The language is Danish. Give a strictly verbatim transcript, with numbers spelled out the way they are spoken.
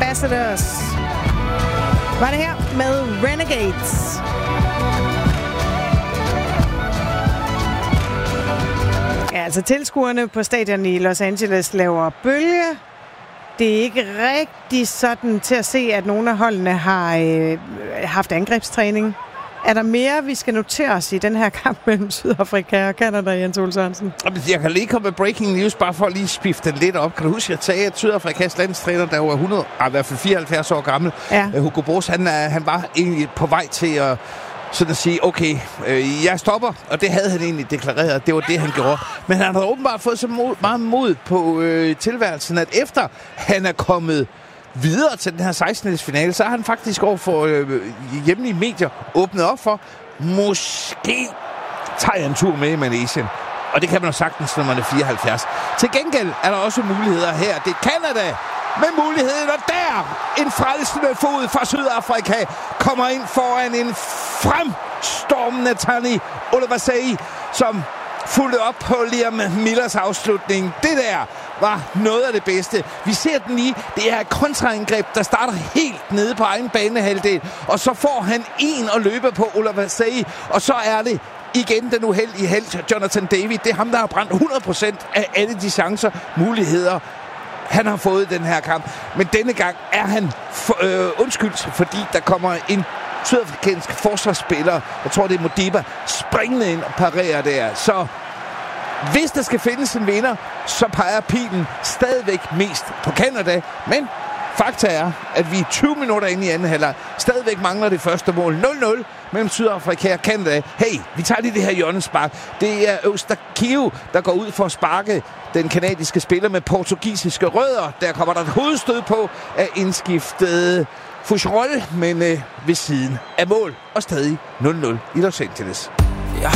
Ambassadors. Var det her med Renegades. Ja, altså tilskuerne på stadion i Los Angeles laver bølge. Det er ikke rigtig sådan til at se, at nogle af holdene har øh, haft angrebstræning. Er der mere, vi skal notere os i den her kamp mellem Sydafrika og Canada, Jens Ole Sørensen? Jeg kan lige komme med breaking news, bare for at lige spifte den lidt op. Kan du huske, at jeg sagde, at Sydafrikas landstræner, der var hundrede, ah, i hvert fald fireoghalvfjerds år gammel, ja. Hugo Broos, han, han var egentlig på vej til at sådan at sige, okay, øh, jeg stopper, og det havde han egentlig deklareret, det var det, han gjorde. Men han har åbenbart fået så mod, meget mod på øh, tilværelsen, at efter han er kommet videre til den her sekstende finale, så har han faktisk over for øh, hjemlige medier åbnet op for, måske tager jeg en tur med i Malaysia. Og det kan man jo sagtens, når man er fireoghalvfjerds. Til gengæld er der også muligheder her. Det er Canada med muligheden, og der en frelsende fod fra Sydafrika kommer ind foran en fremstormende Tani Oluvasei, som fulgte op på Liam Millers afslutning. Det der var noget af det bedste. Vi ser den lige. Det er et kontraangreb, der starter helt nede på egen banehalvdel, og så får han en at løbe på Oluvasei, og så er det igen den uheldige helt, Jonathan David. Det er ham, der har brændt hundrede procent af alle de chancer, muligheder, han har fået den her kamp. Men denne gang er han for, øh, undskyldt, fordi der kommer en sydafrikansk forsvarsspiller, jeg tror det er Modiba, springende ind og parerer der. Så hvis der skal findes en vinder, så peger pilen stadigvæk mest på Canada. Men fakta er, at vi tyve minutter inde i anden halvleg stadigvæk mangler det første mål. nul nul mellem Sydafrika og Canada. Hey, vi tager lige det her hjørnespark. Det er Eustakio, der går ud for at sparke den kanadiske spiller med portugisiske rødder. Der kommer der et hovedstød på af indskiftet Foucherolles, men øh, ved siden af mål. Og stadig nul nul i Los Angeles.